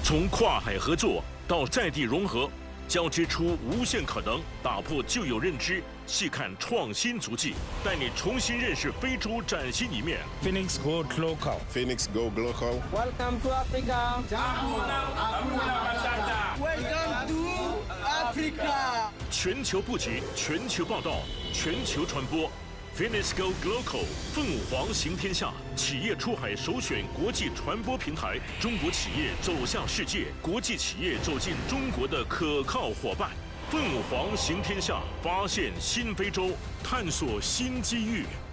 从跨海合作到在地融合，交织出无限可能，打破旧有认知，细看创新足迹，带你重新认识非洲崭新一面。 Phoenix Go Global. Phoenix Go Global. Welcome to Africa. Welcome to Africa. 全球布局，全球报道，全球传播。Phoenix Go Global 凤凰行天下，企业出海首选国际传播平台，中国企业走向世界，国际企业走进中国的可靠伙伴。凤凰行天下，发现新非洲，探索新机遇。